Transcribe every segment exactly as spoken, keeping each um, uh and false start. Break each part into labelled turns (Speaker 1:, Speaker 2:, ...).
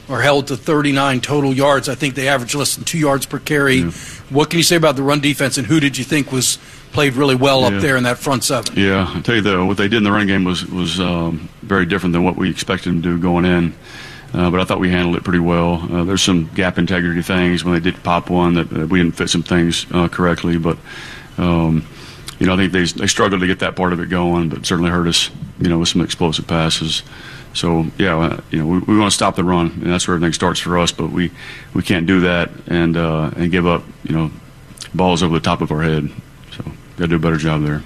Speaker 1: are held to thirty-nine total yards. I think they average less than two yards per carry.
Speaker 2: Yeah.
Speaker 1: What can you say about the run defense, and who did you think was played really well
Speaker 2: yeah.
Speaker 1: up there in that front seven?
Speaker 2: Yeah, I'll tell you, though, what they did in the run game was, was um, very different than what we expected them to do going in. Uh, but I thought we handled it pretty well. Uh, there's some gap integrity things when they did pop one that uh, we didn't fit some things uh, correctly. But, um, you know, I think they they struggled to get that part of it going, but certainly hurt us, you know, with some explosive passes. So, yeah, uh, you know, we, we want to stop the run, and that's where everything starts for us. But we, we can't do that and uh, and give up, you know, balls over the top of our head. So, got to do a better job there.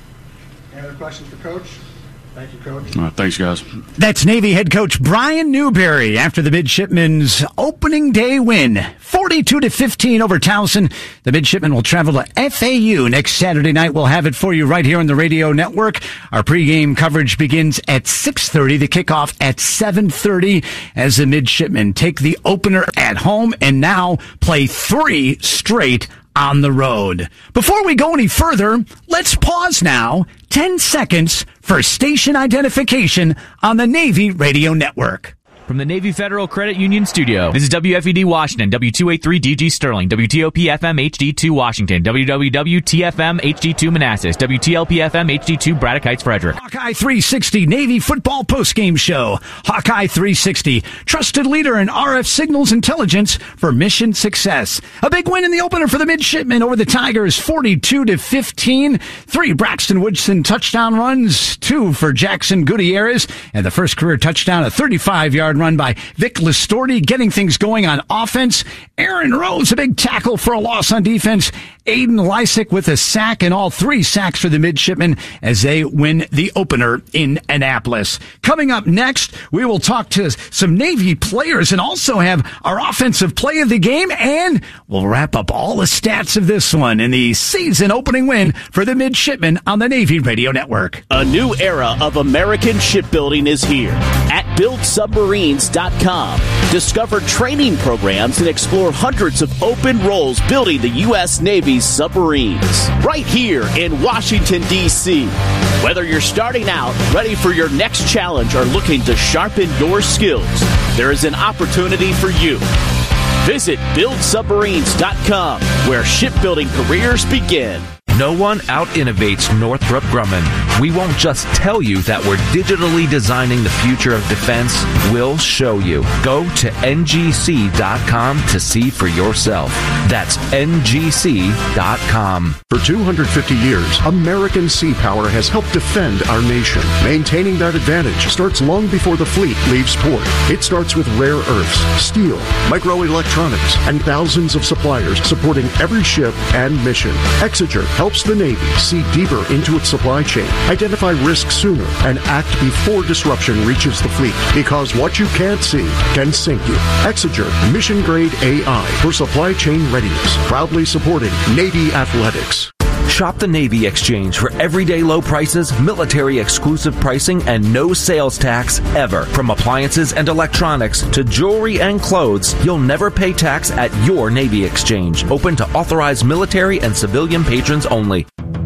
Speaker 3: Any other questions for Coach? Thank you, Coach.
Speaker 2: All right, thanks, guys.
Speaker 4: That's Navy head coach Brian Newberry after the Midshipmen's opening day win, forty-two to fifteen over Towson. The Midshipmen will travel to F A U next Saturday night. We'll have it for you right here on the radio network. Our pregame coverage begins at six thirty. The kickoff at seven thirty as the Midshipmen take the opener at home and now play three straight on the road. Before we go any further, let's pause now. ten seconds for station identification on the Navy Radio Network.
Speaker 5: From the Navy Federal Credit Union Studio, this is W F E D Washington, W two eighty-three D G Sterling, W T O P F M H D two Washington, W W W T F M H D two Manassas, W T L P F M H D two Braddock Heights Frederick.
Speaker 4: Hawkeye three sixty Navy Football Postgame Show. Hawkeye three sixty, trusted leader in R F signals intelligence for mission success. A big win in the opener for the Midshipmen over the Tigers, forty-two to fifteen. Three Braxton Woodson touchdown runs, two for Jackson Gutierrez, and the first career touchdown, a thirty-five-yard run by Vic Listorti, getting things going on offense. Aaron Rose, a big tackle for a loss on defense. Aiden Lysick with a sack, and all three sacks for the Midshipmen as they win the opener in Annapolis. Coming up next, we will talk to some Navy players and also have our offensive play of the game, and we'll wrap up all the stats of this one in the season opening win for the Midshipmen on the Navy Radio Network.
Speaker 6: A new era of American shipbuilding is here at build submarines dot com. Discover training programs and explore hundreds of open roles building the U S Navy's submarines. Right here in Washington, D C Whether you're starting out, ready for your next challenge, or looking to sharpen your skills, there is an opportunity for you. Visit build submarines dot com, where shipbuilding careers begin.
Speaker 7: No one out-innovates Northrop Grumman. We won't just tell you that we're digitally designing the future of defense. We'll show you. Go to N G C dot com to see for yourself. That's N G C dot com.
Speaker 8: For two hundred fifty years, American sea power has helped defend our nation. Maintaining that advantage starts long before the fleet leaves port. It starts with rare earths, steel, microelectronics, and thousands of suppliers supporting every ship and mission. Exeger helps the Navy see deeper into its supply chain, identify risks sooner, and act before disruption reaches the fleet. Because what you can't see can sink you. Exeger, mission-grade A I for supply chain readiness. Proudly supporting Navy athletics.
Speaker 7: Shop the Navy Exchange for everyday low prices, military exclusive pricing, and no sales tax ever. From appliances and electronics to jewelry and clothes, you'll never pay tax at your Navy Exchange. Open to authorized military and civilian patrons only.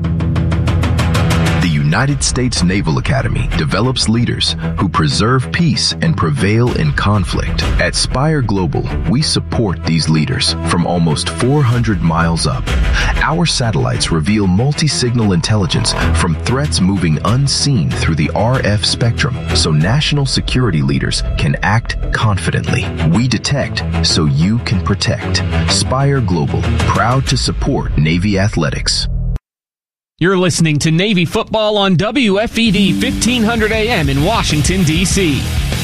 Speaker 9: The United States Naval Academy develops leaders who preserve peace and prevail in conflict. At Spire Global, we support these leaders from almost four hundred miles up. Our satellites reveal multi-signal intelligence from threats moving unseen through the R F spectrum, so national security leaders can act confidently. We detect so you can protect. Spire Global, proud to support Navy athletics.
Speaker 5: You're listening to Navy Football on W F E D fifteen hundred A M in Washington, D C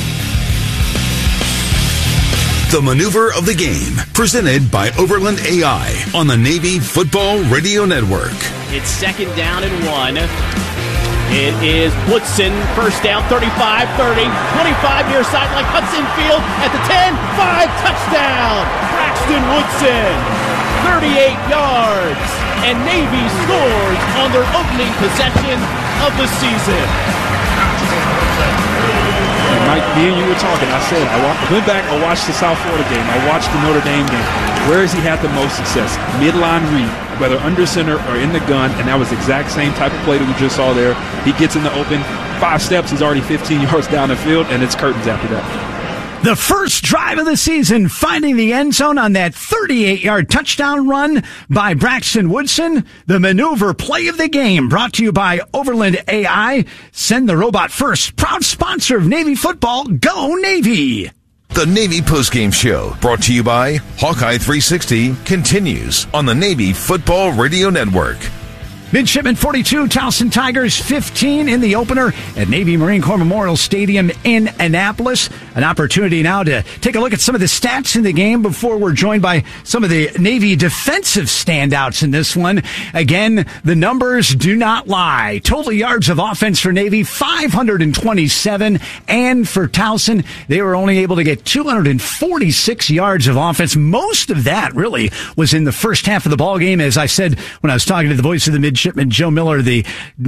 Speaker 10: The maneuver of the game, presented by Overland A I on the Navy Football Radio Network.
Speaker 6: It's second down and one. It is Woodson, first down, thirty-five thirty, twenty-five near sideline, Hudson Field at the ten, five, touchdown! Braxton Woodson, thirty-eight yards, and Navy scores on their opening possession of the season.
Speaker 11: Mike, me and you were talking. I said, I went back, I watched the South Florida game, I watched the Notre Dame game. Where has he had the most success? Midline read, whether under center or in the gun, and that was the exact same type of play that we just saw there. He gets in the open, five steps, he's already fifteen yards down the field, and it's curtains after that.
Speaker 4: The first drive of the season, finding the end zone on that thirty-eight-yard touchdown run by Braxton Woodson. The maneuver play of the game brought to you by Overland A I. Send the robot first. Proud sponsor of Navy football. Go Navy!
Speaker 12: The Navy Postgame Show, brought to you by Hawkeye three sixty, continues on the Navy Football Radio Network.
Speaker 4: Midshipman forty-two, Towson Tigers fifteen in the opener at Navy Marine Corps Memorial Stadium in Annapolis. An opportunity now to take a look at some of the stats in the game before we're joined by some of the Navy defensive standouts in this one. Again, the numbers do not lie. Total yards of offense for Navy, five hundred twenty-seven, and for Towson, they were only able to get two hundred forty-six yards of offense. Most of that really was in the first half of the ball game. As I said when I was talking to the voice of the midshipman, Shipman Joe Miller, the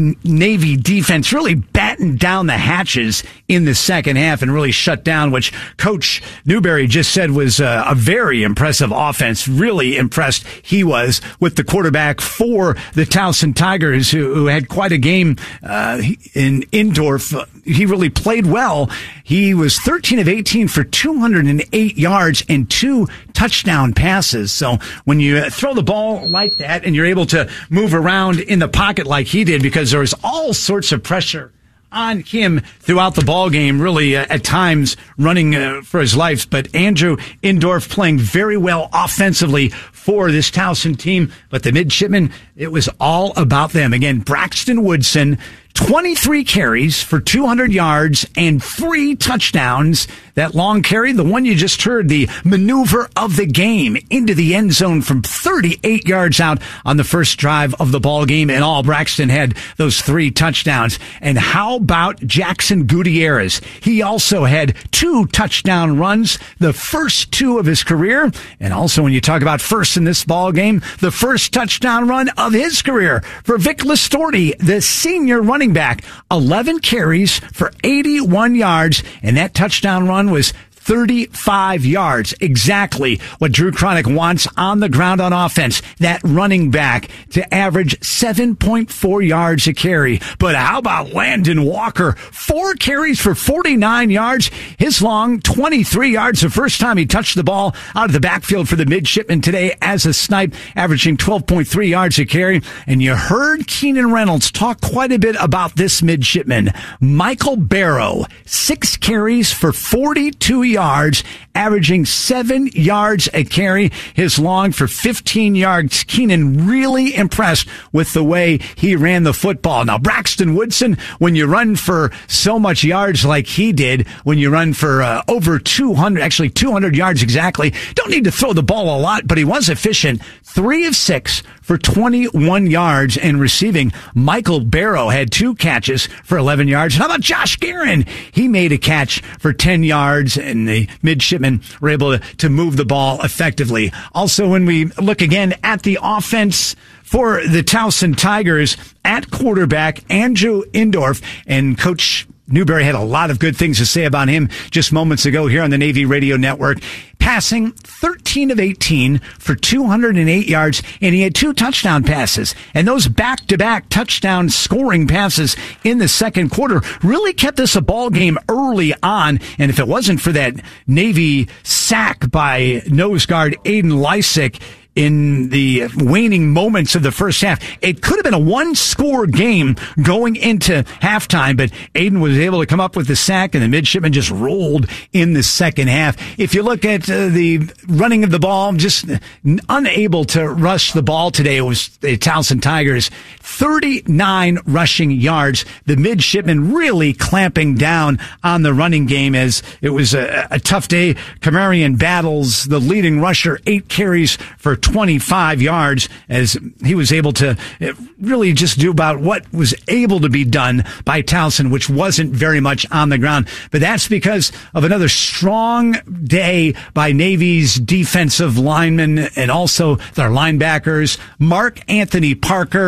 Speaker 4: Navy defense really battened down the hatches in the second half and really shut down, which Coach Newberry just said was uh, a very impressive offense. Really impressed he was with the quarterback for the Towson Tigers, who, who had quite a game uh, in Indorf. He really played well. He was thirteen of eighteen for two hundred eight yards and two touchdown passes. So when you throw the ball like that and you're able to move around in the pocket like he did, because there was all sorts of pressure on him throughout the ball game, really uh, at times running uh, for his life. But Andrew Indorf playing very well offensively for this Towson team. But the midshipmen, it was all about them. Again, Braxton Woodson, twenty-three carries for two hundred yards and three touchdowns. That long carry, the one you just heard, the maneuver of the game into the end zone from thirty-eight yards out on the first drive of the ball game. And all, Braxton had those three touchdowns. And how about Jackson Gutierrez? He also had two touchdown runs, the first two of his career. And also, when you talk about first in this ball game, the first touchdown run of his career for Vic Listorti, the senior running back. eleven carries for eighty-one yards, and that touchdown run was thirty-five yards. Exactly what Drew Cronick wants on the ground on offense. That running back to average seven point four yards a carry. But how about Landon Walker? Four carries for forty-nine yards. His long twenty-three yards the first time he touched the ball out of the backfield for the midshipmen today as a snipe, averaging twelve point three yards a carry. And you heard Keenan Reynolds talk quite a bit about this midshipman. Michael Barrow, six carries for forty-two yards, averaging seven yards a carry. His long for fifteen yards. Keenan really impressed with the way he ran the football. Now, Braxton Woodson, when you run for so much yards like he did, when you run for uh, over two hundred, actually two hundred yards exactly, don't need to throw the ball a lot, but he was efficient. Three of six for twenty-one yards and receiving. Michael Barrow had two catches for eleven yards. How about Josh Guerin? He made a catch for ten yards, and the midshipmen were able to, to move the ball effectively. Also, when we look again at the offense for the Towson Tigers, at quarterback, Andrew Indorf, and Coach Newberry had a lot of good things to say about him just moments ago here on the Navy Radio Network. Passing thirteen of eighteen for two hundred eight yards, and he had two touchdown passes. And those back-to-back touchdown scoring passes in the second quarter really kept this a ball game early on. And if it wasn't for that Navy sack by nose guard Aiden Lysick in the waning moments of the first half, it could have been a one-score game going into halftime, but Aiden was able to come up with the sack, and the midshipmen just rolled in the second half. If you look at uh, the running of the ball, just unable to rush the ball today, it was the Towson Tigers, thirty-nine rushing yards. The midshipmen really clamping down on the running game, as it was a, a tough day. Kamarian Battles, the leading rusher, eight carries for twenty-five yards, as he was able to really just do about what was able to be done by Towson, which wasn't very much on the ground. But that's because of another strong day by Navy's defensive linemen and also their linebackers. Mark Anthony Parker,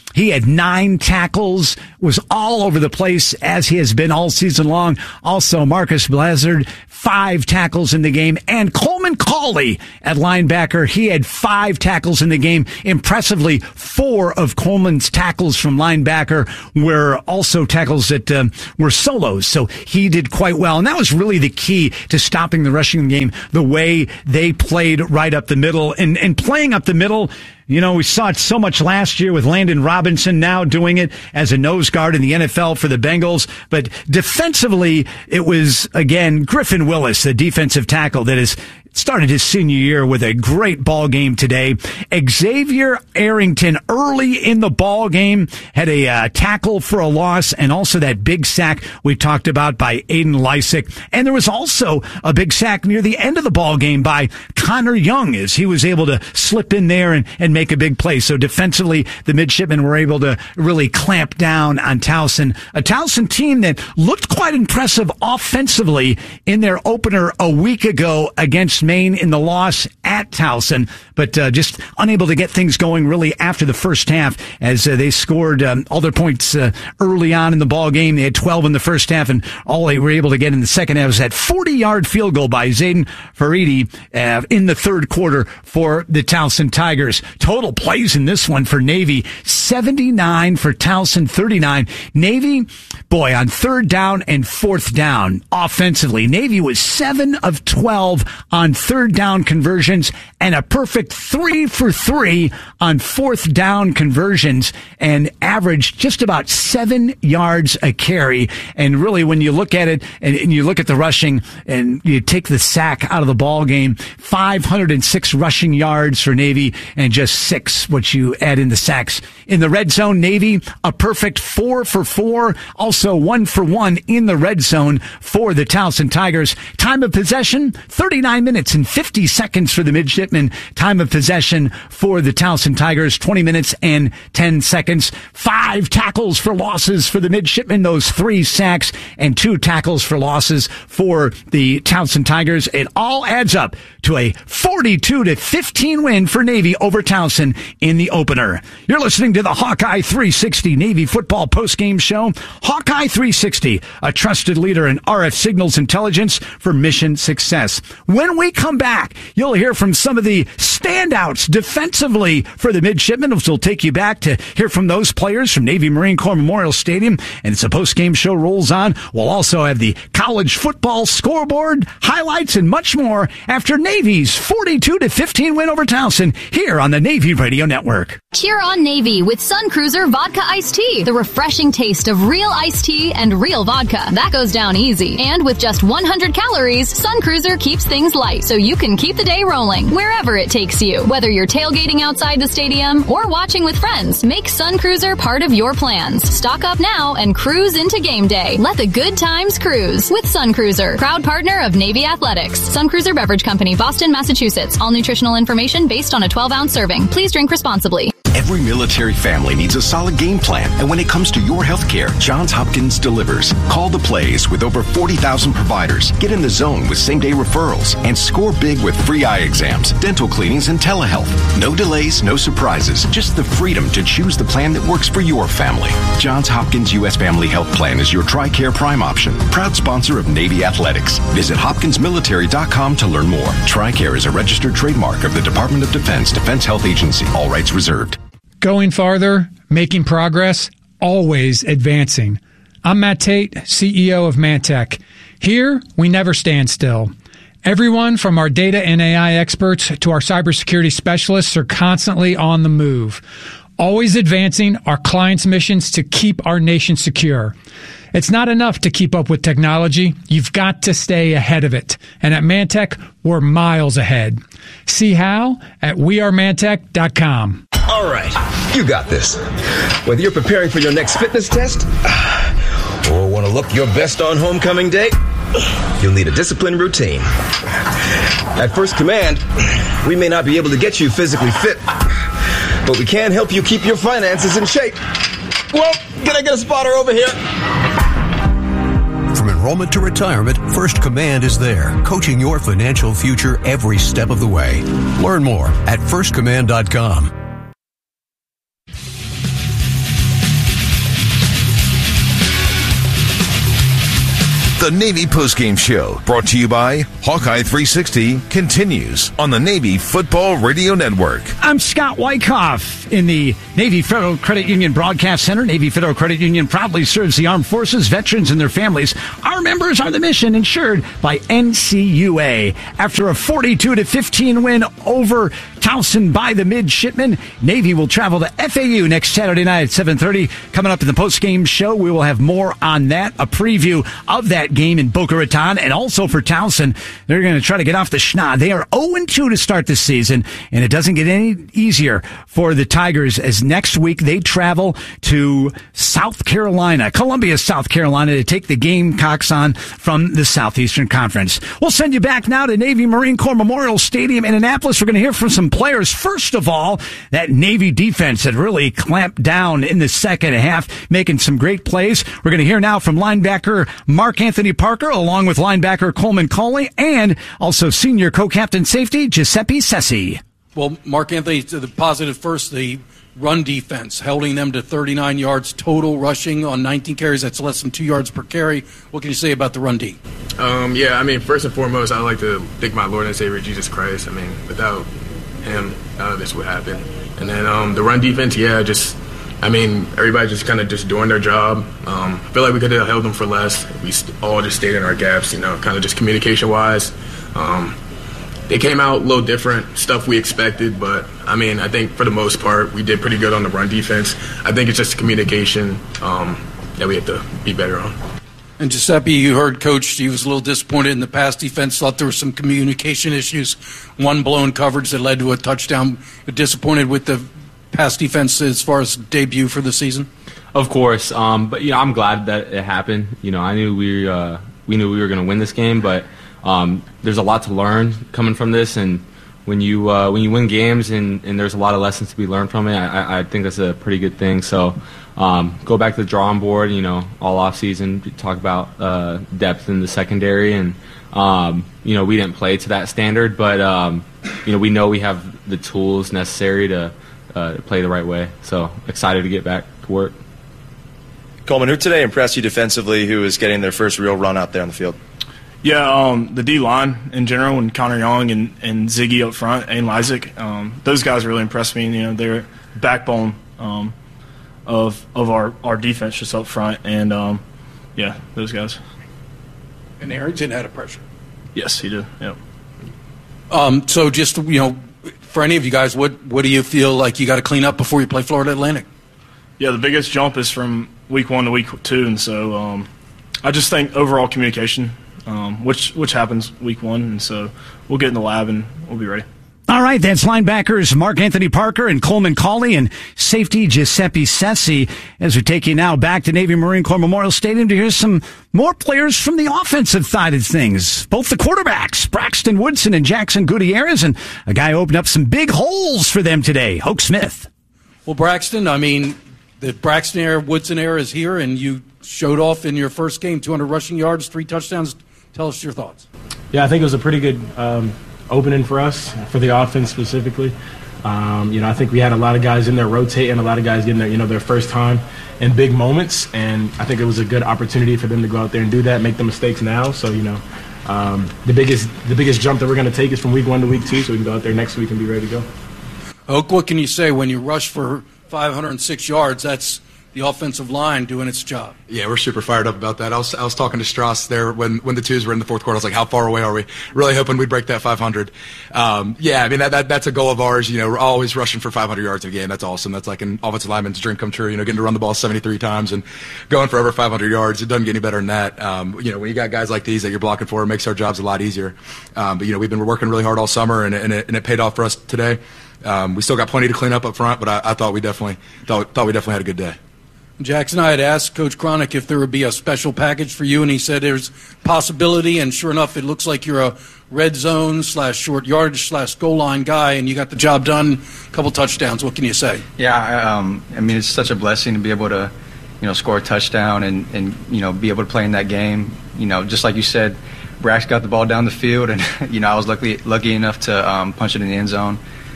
Speaker 4: He had nine tackles, was all over the place as he has been all season long. Also, Marcus Blizzard, five tackles in the game. And Coleman Cawley at linebacker, he had five tackles in the game. Impressively, four of Coleman's tackles from linebacker were also tackles that um, were solos. So he did quite well. And that was really the key to stopping the rushing game, the way they played right up the middle. And, and playing up the middle, you know, we saw it so much last year with Landon Robinson now doing it as a nose guard in the N F L for the Bengals. But defensively, it was, again, Griffin Willis, the defensive tackle that has started his senior year with a great ball game today. Xavier Arrington early in the ball game had a uh, tackle for a loss and also that big sack we talked about by Aiden Lysick. And there was also a big sack near the end of the ball game by Connor Young as he was able to slip in there and, and make a big play. So defensively, the midshipmen were able to really clamp down on Towson, a Towson team that looked quite impressive offensively in their opener a week ago against Maine in the loss at Towson, but uh, just unable to get things going really after the first half as uh, they scored um, all their points uh, early on in the ball game. They had twelve in the first half, and all they were able to get in the second half was that forty-yard field goal by Zayden Faridi uh, in the third quarter for the Towson Tigers. Total plays in this one for Navy, seventy-nine for Towson, thirty-nine. Navy, boy, on third down and fourth down offensively, Navy was seven of twelve on third down conversions and a perfect three for three on fourth down conversions and averaged just about seven yards a carry. And really, when you look at it and, and you look at the rushing and you take the sack out of the ball game, five hundred six rushing yards for Navy and just six, what you add in the sacks. In the red zone, Navy, a perfect four for four, also one for one in the red zone for the Towson Tigers. Time of possession, thirty-nine minutes and fifty seconds for the midshipmen. Time of possession for the Towson Tigers, twenty minutes and ten seconds. Five tackles for losses for the midshipmen, those three sacks, and two tackles for losses for the Towson Tigers. It all adds up to a forty-two to fifteen win for Navy over Towson in the opener. You're listening to the Hawkeye three sixty Navy football postgame show. Hawkeye three sixty, a trusted leader in R F signals intelligence for mission success. When we come back, you'll hear from some of the standouts defensively for the midshipmen, which will take you back to hear from those players from Navy Marine Corps Memorial Stadium. And it's a post-game show rolls on. We'll also have the college football scoreboard, highlights, and much more after Navy's forty-two to fifteen win over Towson here on the Navy Radio Network.
Speaker 13: Cheer on Navy with Sun Cruiser Vodka Iced Tea, the refreshing taste of real iced tea and real vodka. That goes down easy. And with just one hundred calories, Sun Cruiser keeps things light so you can keep the day rolling wherever it takes you. Whether you're tailgating outside the stadium or watching with friends, make Sun Cruiser part of your plans. Stock up now and cruise into game day. Let the good times cruise with Sun Cruiser, proud partner of Navy Athletics. Sun Cruiser Beverage Company, Boston, Massachusetts. All nutritional information based on a twelve ounce serving. Please drink responsibly.
Speaker 14: Every military family needs a solid game plan, and when it comes to your health care, Johns Hopkins delivers. Call the plays with over forty thousand providers. Get in the zone with same-day referrals, and score big with free eye exams, dental cleanings, and telehealth. No delays, no surprises, just the freedom to choose the plan that works for your family. Johns Hopkins U S Family Health Plan is your TRICARE Prime option. Proud sponsor of Navy Athletics. Visit hopkins military dot com to learn more. TRICARE is a registered trademark of the Department of Defense Defense Health Agency. All rights reserved.
Speaker 15: Going farther, making progress, always advancing. I'm Matt Tate, C E O of Mantech. Here, we never stand still. Everyone from our data and A I experts to our cybersecurity specialists are constantly on the move, always advancing our clients' missions to keep our nation secure. It's not enough to keep up with technology. You've got to stay ahead of it. And at Mantech, we're miles ahead. See how at we are mantech dot com.
Speaker 16: All right, you got this. Whether you're preparing for your next fitness test or want to look your best on homecoming day, you'll need a disciplined routine. At First Command, we may not be able to get you physically fit, but we can help you keep your finances in shape. Well, can I get a spotter over here?
Speaker 17: From enrollment to retirement, First Command is there, coaching your financial future every step of the way. Learn more at first command dot com.
Speaker 12: The Navy Postgame Show, brought to you by Hawkeye three sixty, continues on the Navy Football Radio Network.
Speaker 4: I'm Scott Wyckoff in the Navy Federal Credit Union Broadcast Center. Navy Federal Credit Union proudly serves the armed forces, veterans, and their families. Our members are the mission, insured by N C U A. After a forty-two to fifteen win over Towson by the midshipmen, Navy will travel to F A U next Saturday night at seven thirty. Coming up in the postgame show, we will have more on that, a preview of that game in Boca Raton, and also for Towson. They're going to try to get off the schneid. They are oh and two to start this season, and it doesn't get any easier for the Tigers as next week they travel to South Carolina, Columbia, South Carolina, to take the Gamecocks on from the Southeastern Conference. We'll send you back now to Navy Marine Corps Memorial Stadium in Annapolis. We're going to hear from some players. First of all, that Navy defense had really clamped down in the second half, making some great plays. We're going to hear now from linebacker Mark Anthony Parker, along with linebacker Coleman Cauley, and also senior co-captain safety Giuseppe Sessi.
Speaker 1: Well, Mark Anthony, the positive first, the run defense, holding them to thirty-nine yards total rushing on nineteen carries. That's less than two yards per carry. What can you say about the run D?
Speaker 18: Um, yeah, I mean, first and foremost, I'd like to thank my Lord and Savior, Jesus Christ. I mean, without him, none of this would happen. And then um, the run defense, yeah, just, I mean, everybody just kind of just doing their job. Um, I feel like we could have held them for less. We all just stayed in our gaps, you know, kind of just communication-wise. Um, they came out a little different, stuff we expected, but, I mean, I think for the most part, we did pretty good on the run defense. I think it's just communication um, that we have to be better on.
Speaker 1: And Giuseppe, you heard Coach, he was a little disappointed in the pass defense, thought there were some communication issues, one blown coverage that led to a touchdown. Disappointed with the pass defense as far as debut for the season?
Speaker 19: Of course, um, but you know, I'm glad that it happened. You know, I knew we uh, we knew we were going to win this game, but um, there's a lot to learn coming from this. And when you uh, when you win games and, and there's a lot of lessons to be learned from it, I, I think that's a pretty good thing. So um, go back to the drawing board. You know, all off season, talk about uh, depth in the secondary, and um, you know, we didn't play to that standard, but um, you know, we know we have the tools necessary to. Uh, play the right way. So excited to get back to work.
Speaker 20: Coleman, who today impressed you defensively, who is getting their first real run out there on the field?
Speaker 21: Yeah, um, the D-line in general, and Connor Young and, and Ziggy up front, and Isaac, um, those guys really impressed me. You know, they're backbone um, of of our, our defense just up front, and um, yeah, those guys.
Speaker 1: And Arrington had a pressure.
Speaker 21: Yes, he did. Yep.
Speaker 1: Um, so just, you know, for any of you guys, what what do you feel like you got to clean up before you play Florida Atlantic?
Speaker 21: Yeah, the biggest jump is from week one to week two, and so um, I just think overall communication, um, which which happens week one, and so we'll get in the lab and we'll be ready.
Speaker 4: All right, that's linebackers Mark Anthony Parker and Coleman Cauley and safety Giuseppe Sessi as we take you now back to Navy Marine Corps Memorial Stadium to hear some more players from the offensive side of things. Both the quarterbacks, Braxton Woodson and Jackson Gutierrez, and a guy opened up some big holes for them today, Hoke Smith.
Speaker 1: Well, Braxton, I mean, the Braxton era, Woodson era is here, and you showed off in your first game, two hundred rushing yards, three touchdowns. Tell us your thoughts.
Speaker 22: Yeah, I think it was a pretty good um, opening for us, for the offense specifically. Um, you know, I think we had a lot of guys in there rotating, a lot of guys getting their, you know, their first time in big moments, and I think it was a good opportunity for them to go out there and do that, make the mistakes now. So, you know, um, the biggest the biggest jump that we're going to take is from week one to week two, so we can go out there next week and be ready to go.
Speaker 1: Oak, what can you say when you rush for five hundred six yards? That's the offensive line doing its job.
Speaker 23: Yeah, we're super fired up about that. I was I was talking to Strauss there when, when the twos were in the fourth quarter. I was like, how far away are we? Really hoping we'd break that five hundred. Um, yeah, I mean, that, that that's a goal of ours. You know, we're always rushing for five hundred yards a game. That's awesome. That's like an offensive lineman's dream come true, you know, getting to run the ball seventy-three times and going for over five hundred yards. It doesn't get any better than that. Um, you know, when you got guys like these that you're blocking for, it makes our jobs a lot easier. Um, but, you know, we've been working really hard all summer, and, and, it, and it paid off for us today. Um, we still got plenty to clean up up front, but I, I thought we definitely thought, thought we definitely had a good day.
Speaker 1: Jackson, I had asked Coach Cronick if there would be a special package for you, and he said there's possibility, and sure enough, it looks like you're a red zone slash short yardage slash goal line guy, and you got the job done, a couple touchdowns. What can you say?
Speaker 24: Yeah, um, I mean, it's such a blessing to be able to, you know, score a touchdown and, and, you know, be able to play in that game. You know, just like you said, Brax got the ball down the field, and, you know, I was lucky, lucky enough to um, punch it in the end zone.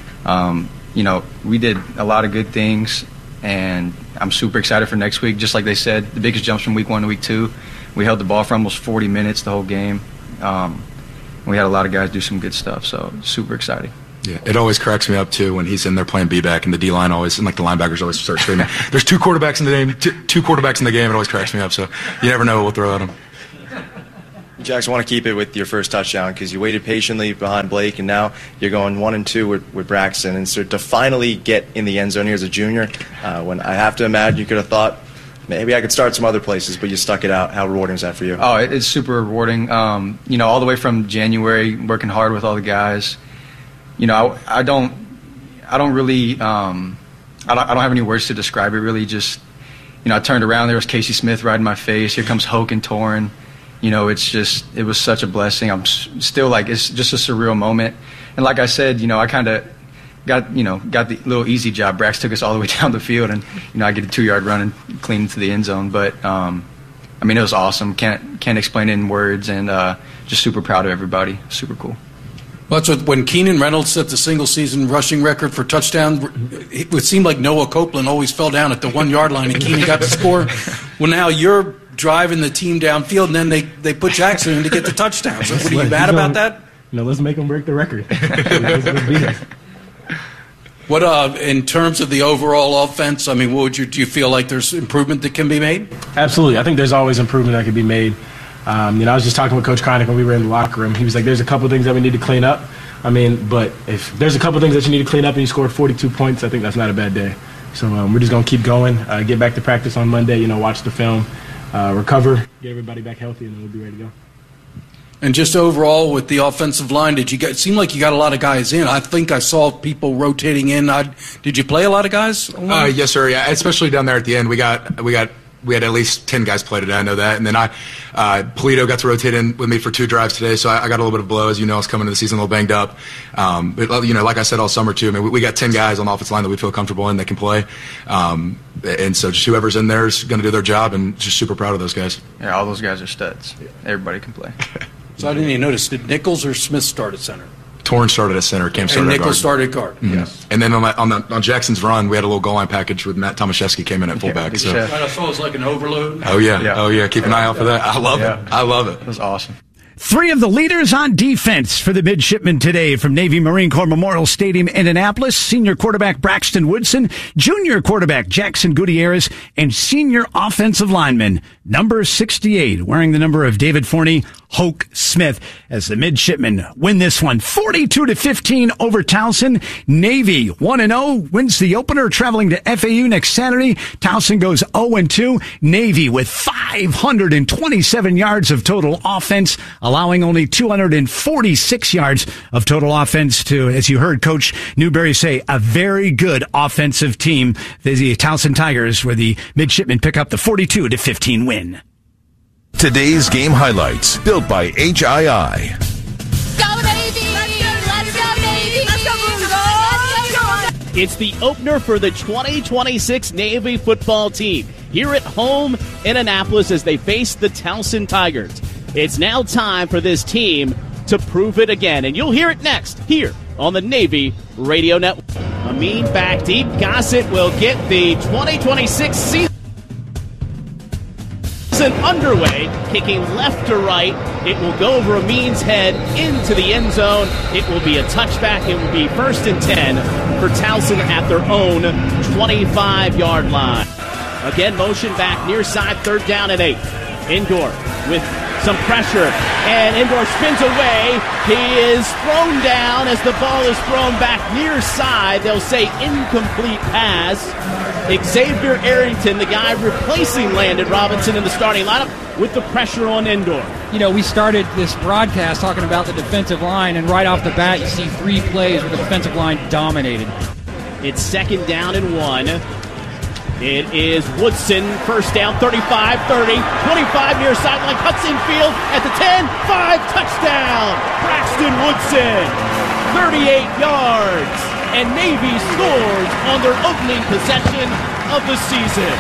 Speaker 24: Um, you know, we did a lot of good things, and I'm super excited for next week. Just like they said, the biggest jumps from week one to week two. we held the ball for almost forty minutes the whole game. Um, we had a lot of guys do some good stuff, so super exciting.
Speaker 23: Yeah, it always cracks me up too when he's in there playing B-back and the D-line always, and like the linebackers always start screaming, there's two quarterbacks in the game, two, two quarterbacks in the game. It always cracks me up, so you never know what we'll throw at them.
Speaker 20: Jax, I want to keep it with your first touchdown because you waited patiently behind Blake, and now you're going one and two with, with Braxton. And so to finally get in the end zone here as a junior, uh, when I have to imagine you could have thought maybe I could start some other places, but you stuck it out. How rewarding is that for you?
Speaker 24: Oh, it, it's super rewarding. Um, you know, all the way from January, working hard with all the guys. You know, I, I don't, I don't really, um, I don't, I don't have any words to describe it. Really, just, you know, I turned around. There was Casey Smith right in my face. Here comes Hoke and Torrin. You know, it's just, it was such a blessing. I'm still like, it's just a surreal moment. And like I said, you know, I kind of got, you know, got the little easy job. Brax took us all the way down the field, and, you know, I get a two-yard run and clean into the end zone. But, um, I mean, it was awesome. Can't, can't explain it in words, and uh, just super proud of everybody. Super cool.
Speaker 1: Well, that's what, when Keenan Reynolds set the single-season rushing record for touchdown, it would seem like Noah Copeland always fell down at the one-yard line, and Keenan got the score. Well, now you're driving the team downfield, and then they, they put Jackson in to get the touchdown. So what, are you mad about that?
Speaker 22: You know, let's make them break the record. let's, let's beat it.
Speaker 1: What, uh, in terms of the overall offense, I mean, what would you, do you feel like there's improvement that can be made?
Speaker 22: Absolutely. I think there's always improvement that can be made. Um, you know, I was just talking with Coach Cronic when we were in the locker room. He was like, there's a couple things that we need to clean up. I mean, but if there's a couple things that you need to clean up and you scored forty-two points, I think that's not a bad day. So um, we're just going to keep going, uh, get back to practice on Monday, you know, watch the film, uh, recover, get everybody back healthy, and then we'll be ready to go.
Speaker 1: And just overall with the offensive line, did you get? It seemed like you got a lot of guys in. I think I saw people rotating in. I, did you play a lot of guys?
Speaker 23: Uh, yes, sir. Yeah, especially down there at the end. We got we got we had at least ten guys play today. I know that. And then I, uh, Polito got to rotate in with me for two drives today, so I, I got a little bit of blow. As you know, I was coming into the season a little banged up. Um, but you know, like I said all summer too. I mean, we, we got ten guys on the offensive line that we feel comfortable in that can play. Um, and so just whoever's in there is going to do their job, and just super proud of those guys.
Speaker 24: Yeah, all those guys are studs. Everybody can play.
Speaker 1: So I didn't even notice. Did Nichols or Smith start at center?
Speaker 23: Torrin started at center. Cam started
Speaker 1: and
Speaker 23: at guard.
Speaker 1: Nichols started at guard.
Speaker 23: Mm-hmm.
Speaker 1: Yes.
Speaker 23: And then on, that, on, the, on Jackson's run, we had a little goal line package with Matt Tomaszewski came in at fullback.
Speaker 1: Yeah,
Speaker 23: so.
Speaker 1: I saw it was like an overload.
Speaker 23: Oh yeah.
Speaker 24: yeah,
Speaker 23: oh yeah. Keep an eye out for that. I love
Speaker 24: yeah.
Speaker 23: it. I love it.
Speaker 24: It was awesome.
Speaker 4: Three of the leaders on defense for the midshipmen today from Navy Marine Corps Memorial Stadium, Indianapolis. Senior quarterback Braxton Woodson, junior quarterback Jackson Gutierrez, and senior offensive lineman number sixty-eight, wearing the number of David Forney, Hoke Smith, as the midshipmen win this one forty-two to fifteen over Towson. Navy one and oh wins the opener, traveling to F A U next Saturday. Towson goes oh and two. Navy with five hundred twenty-seven yards of total offense, allowing only two hundred forty-six yards of total offense to, as you heard Coach Newberry say, a very good offensive team. The Towson Tigers, where the midshipmen pick up the forty-two to fifteen win.
Speaker 12: Today's game highlights, built by H I I.
Speaker 2: Go Navy! Let's go Navy! Let's go Navy!
Speaker 6: It's the opener for the twenty twenty-six Navy football team here at home in Annapolis as they face the Towson Tigers. It's now time for this team to prove it again, and you'll hear it next here on the Navy Radio Network. Amin back deep. Gossett will get the twenty twenty-six season underway, kicking left to right. It will go over Amin's head into the end zone. It will be a touchback. It will be first and ten for Towson at their own twenty-five-yard line. Again, motion back near side, third down and eight. Indoor with some pressure, and Indoor spins away. He is thrown down as the ball is thrown back near side. They'll say incomplete pass. Xavier Arrington, the guy replacing Landon Robinson in the starting lineup, with the pressure on Indoor.
Speaker 3: You know, we started this broadcast talking about the defensive line, and right off the bat, you see three plays where the defensive line dominated.
Speaker 6: It's second down and one. It is Woodson, first down, thirty-five, thirty, twenty-five near sideline, cuts in field at the ten, five, touchdown! Braxton Woodson, thirty-eight yards, and Navy scores on their opening possession of the season.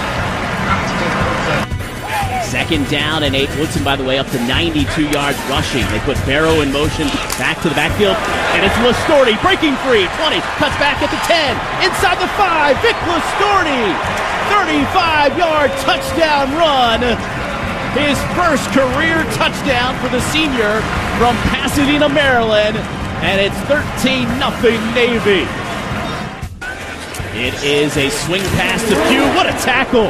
Speaker 6: Second down and eight. Woodson, by the way, up to ninety-two yards rushing. They put Barrow in motion, back to the backfield, and it's Lastorti breaking free. twenty, cuts back at the ten, inside the five. Vic Lastorti, thirty-five-yard touchdown run
Speaker 5: his first career touchdown for the senior from Pasadena, Maryland, and it's thirteen nothing Navy. It is a swing pass to Pugh. What a tackle!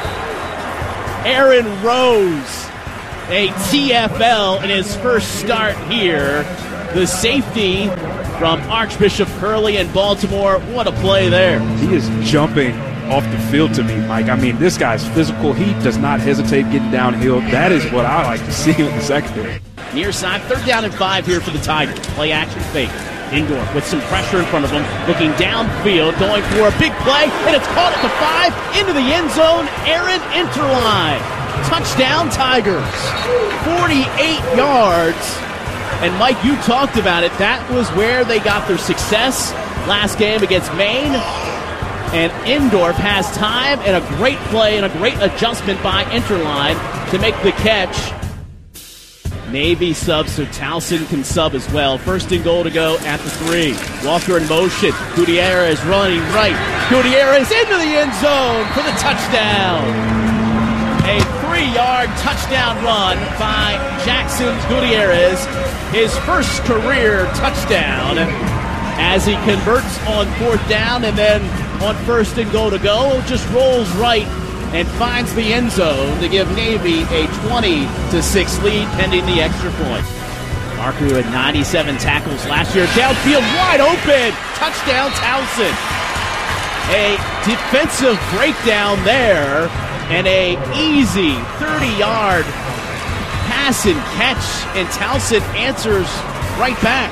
Speaker 5: Aaron Rose, a T F L in his first start here. The safety from Archbishop Curley in Baltimore. What a play there.
Speaker 11: He is jumping off the field to me, Mike. I mean, this guy's physical. He does not hesitate getting downhill. That is what I like to see in the secondary.
Speaker 5: Near side, third down and five here for the Tigers. Play action fake. Indorf with some pressure in front of him, looking downfield, going for a big play, and it's caught at the five, into the end zone. Aaron Interline. Touchdown Tigers. forty-eight yards. And Mike, you talked about it. That was where they got their success last game against Maine. And Indorf has time and a great play and a great adjustment by Interline to make the catch. Navy subs, so Towson can sub as well. First and goal to go at the three. Walker in motion. Gutierrez running right. Gutierrez into the end zone for the touchdown. A three-yard touchdown run by Jackson Gutierrez. His first career touchdown as he converts on fourth down, and then on first and goal to go, just rolls right and finds the end zone to give Navy a twenty to six lead pending the extra point. Barker, who had ninety-seven tackles last year, downfield wide open. Touchdown Towson. A defensive breakdown there and a easy thirty-yard pass and catch, and Towson answers right back.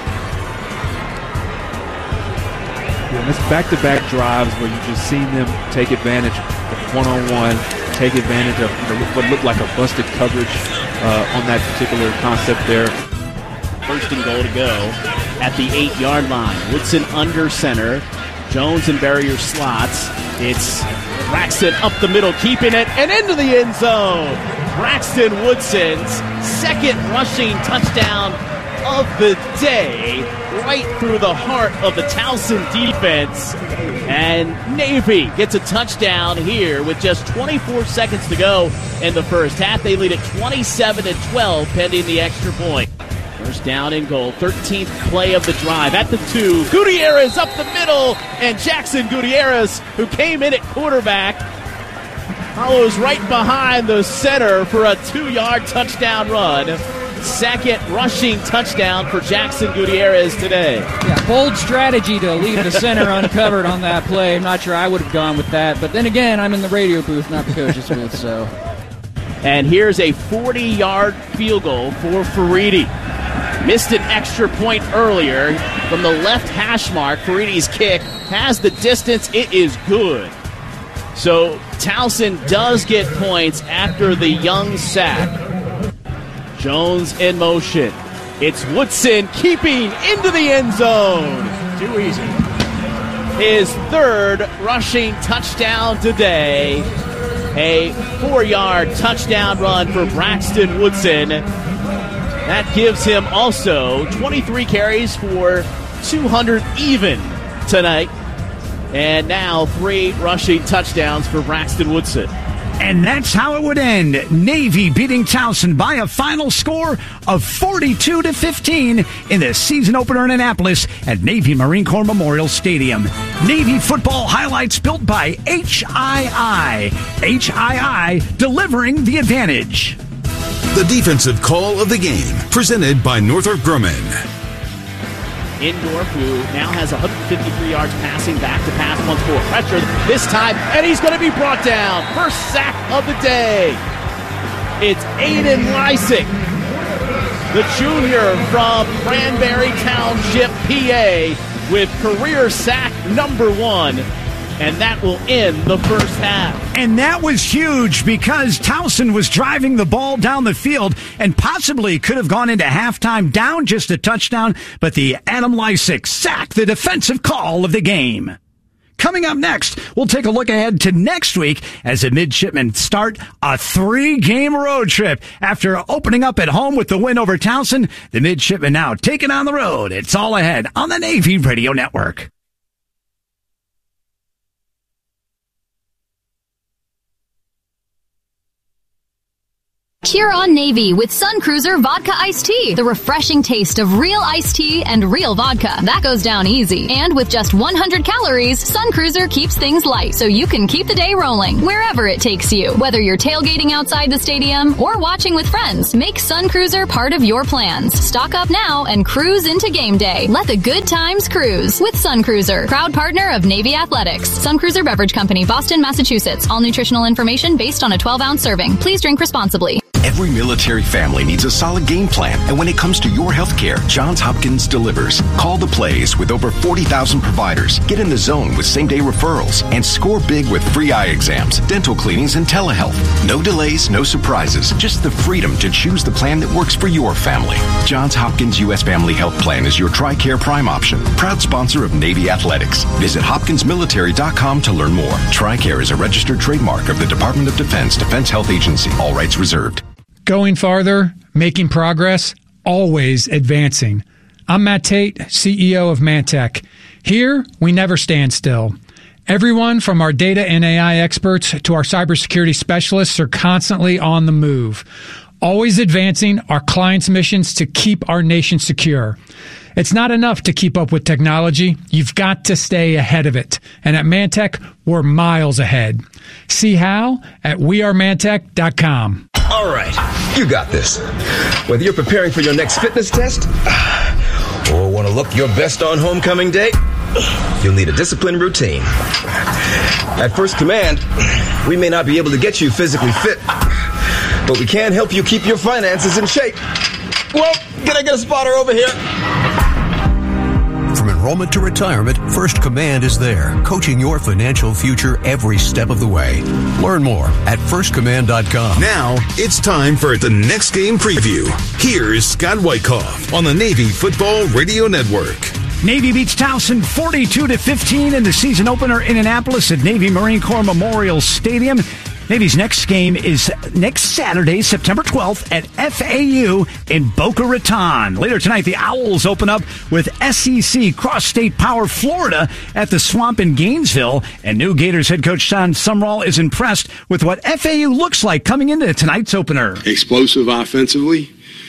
Speaker 11: Yeah, it's back-to-back drives where you just seen them take advantage of one-on-one, take advantage of, you know, what looked like a busted coverage uh, on that particular concept there.
Speaker 5: First and goal to go at the eight-yard line. Woodson under center. Jones and Barrier slots. It's Braxton up the middle, keeping it, and into the end zone. Braxton Woodson's second rushing touchdown of the day, right through the heart of the Towson defense. And Navy gets a touchdown here with just twenty-four seconds to go in the first half. They lead at twenty-seven to twelve pending the extra point. First down and goal, thirteenth play of the drive at the two. Gutierrez up the middle, and Jackson Gutierrez, who came in at quarterback, follows right behind the center for a two-yard touchdown run. Second rushing touchdown for Jackson Gutierrez today.
Speaker 3: Yeah, bold strategy to leave the center uncovered on that play. I'm not sure I would have gone with that, but then again, I'm in the radio booth, not the coach's booth, so.
Speaker 5: And here's a forty-yard field goal for Faridi. Missed an extra point earlier from the left hash mark. Faridi's kick has the distance. It is good. So Towson does get points after the Young sack. Jones in motion. It's Woodson keeping into the end zone. Too easy. His third rushing touchdown today. A four-yard touchdown run for Braxton Woodson. That gives him also twenty-three carries for two hundred even tonight. And now three rushing touchdowns for Braxton Woodson.
Speaker 4: And that's how it would end. Navy beating Towson by a final score of forty-two to fifteen in the season opener in Annapolis at Navy Marine Corps Memorial Stadium. Navy football highlights built by H I I. H I I, delivering the advantage.
Speaker 10: The defensive call of the game, presented by Northrop Grumman.
Speaker 5: Indorf, who now has one hundred fifty-three yards passing, back to pass, once more pressure this time, and he's going to be brought down. First sack of the day. It's Aiden Lysick, the junior from Cranberry Township, P A, with career sack number one. And that will end the first half.
Speaker 4: And that was huge because Towson was driving the ball down the field and possibly could have gone into halftime down just a touchdown, but the Adam Lysick sacked the defensive call of the game. Coming up next, we'll take a look ahead to next week as the Midshipmen start a three-game road trip. After opening up at home with the win over Towson, the Midshipmen now taking on the road. It's all ahead on the Navy Radio Network.
Speaker 2: Cheer on Navy with Sun Cruiser Vodka Iced Tea. The refreshing taste of real iced tea and real vodka. That goes down easy. And with just one hundred calories, Sun Cruiser keeps things light so you can keep the day rolling wherever it takes you. Whether you're tailgating outside the stadium or watching with friends, make Sun Cruiser part of your plans. Stock up now and cruise into game day. Let the good times cruise with Sun Cruiser. Proud partner of Navy Athletics. Sun Cruiser Beverage Company, Boston, Massachusetts. All nutritional information based on a twelve ounce serving. Please drink responsibly.
Speaker 14: Every military family needs a solid game plan, and when it comes to your health care, Johns Hopkins delivers. Call the plays with over forty thousand providers. Get in the zone with same-day referrals, and score big with free eye exams, dental cleanings, and telehealth. No delays, no surprises, just the freedom to choose the plan that works for your family. Johns Hopkins U S Family Health Plan is your TRICARE Prime option. Proud sponsor of Navy Athletics. Visit hopkins military dot com to learn more. TRICARE is a registered trademark of the Department of Defense, Defense Health Agency. All rights reserved.
Speaker 15: Going farther, making progress, always advancing. I'm Matt Tate, C E O of Mantech. Here, we never stand still. Everyone from our data and A I experts to our cybersecurity specialists are constantly on the move, always advancing our clients' missions to keep our nation secure. It's not enough to keep up with technology. You've got to stay ahead of it. And at Mantech, we're miles ahead. See how at we are mantech dot com.
Speaker 16: All right, you got this. Whether you're preparing for your next fitness test or want to look your best on homecoming day, you'll need a disciplined routine. At First Command, we may not be able to get you physically fit, but we can help you keep your finances in shape. Well, can I get a spotter over here?
Speaker 17: From enrollment to retirement, First Command is there, coaching your financial future every step of the way. Learn more at first command dot com.
Speaker 10: Now, it's time for the next game preview. Here's Scott Wyckoff on the Navy Football Radio Network.
Speaker 4: Navy beats Towson forty-two to fifteen in the season opener in Annapolis at Navy Marine Corps Memorial Stadium. Navy's next game is next Saturday, September twelfth at F A U in Boca Raton. Later tonight, the Owls open up with S E C Cross-State Power Florida at the Swamp in Gainesville. And new Gators head coach John Sumrall is impressed with what F A U looks like coming into tonight's opener.
Speaker 7: Explosive offensively.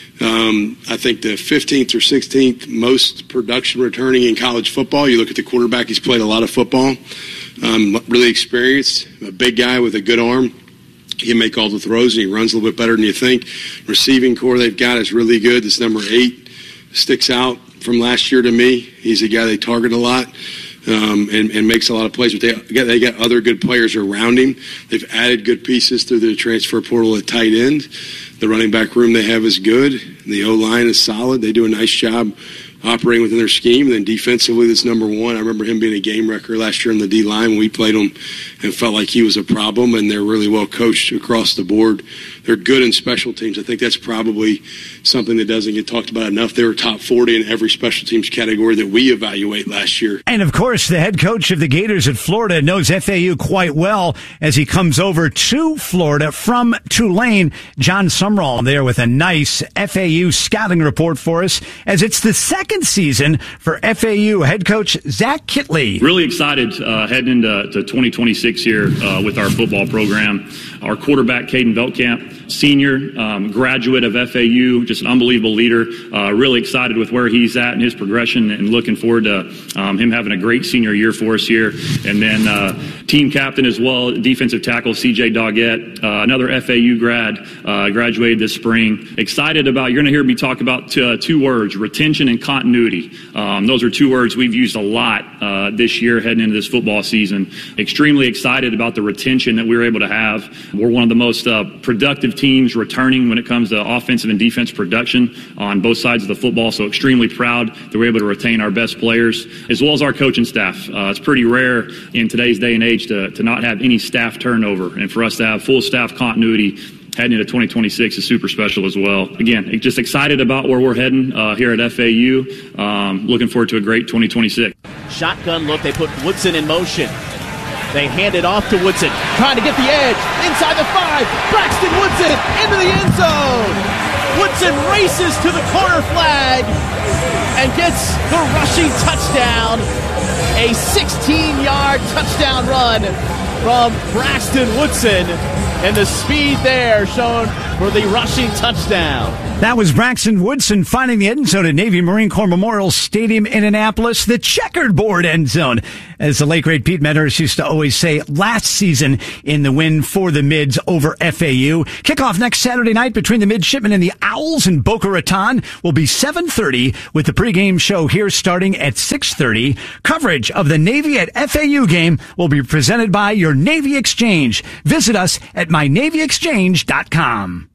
Speaker 7: Um, I think the fifteenth or sixteenth most production returning in college football. You look at the quarterback, he's played a lot of football. Um, really experienced, a big guy with a good arm. He can make all the throws, and he runs a little bit better than you think. Receiving core they've got is really good. This number eight sticks out from last year to me. He's a guy they target a lot um, and, and makes a lot of plays. But they got, they got other good players around him. They've added good pieces through the transfer portal at tight end. The running back room they have is good. The O-line is solid. They do a nice job operating within their scheme. And then defensively, that's number one. I remember him being a game wrecker last year in the D-line when we played him and felt like he was a problem, and they're really well coached across the board. They're good in special teams. I think that's probably something that doesn't get talked about enough. They were top forty in every special teams category that we evaluate last year.
Speaker 4: And, of course, the head coach of the Gators at Florida knows F A U quite well as he comes over to Florida from Tulane. John Sumrall there with a nice F A U scouting report for us as it's the second season for F A U head coach Zach Kittley.
Speaker 8: Really excited uh, heading into to twenty twenty-six here uh, with our football program. Our quarterback, Caden Veltkamp, senior, um, graduate of F A U, just an unbelievable leader. Uh, really excited with where he's at and his progression, and looking forward to um, him having a great senior year for us here. And then uh, team captain as well, defensive tackle C J Doggett, uh, another F A U grad, uh, graduated this spring. Excited about, you're going to hear me talk about t- uh, two words, retention and continuity. Um, those are two words we've used a lot uh, this year heading into this football season. Extremely excited about the retention that we were able to have. We're one of the most uh, productive teams returning when it comes to offensive and defense production on both sides of the football, so extremely proud that we're able to retain our best players, as well as our coaching staff. Uh, it's pretty rare in today's day and age to, to not have any staff turnover, and for us to have full staff continuity heading into twenty twenty-six is super special as well. Again, just excited about where we're heading uh, here at F A U. Um, looking forward to a great twenty twenty-six.
Speaker 5: Shotgun look, they put Woodson in motion. They hand it off to Woodson, trying to get the edge, inside the five, Braxton Woodson into the end zone. Woodson races to the corner flag and gets the rushing touchdown, a sixteen-yard touchdown run from Braxton Woodson, and the speed there shown for the rushing touchdown.
Speaker 4: That was Braxton Woodson finding the end zone at Navy Marine Corps Memorial Stadium in Annapolis, the checkerboard end zone. As the late great Pete Medhurst used to always say, last season in the win for the Mids over F A U. Kickoff next Saturday night between the Midshipmen and the Owls in Boca Raton will be seven thirty, with the pregame show here starting at six thirty. Coverage of the Navy at F A U game will be presented by your Navy Exchange. Visit us at my navy exchange dot com.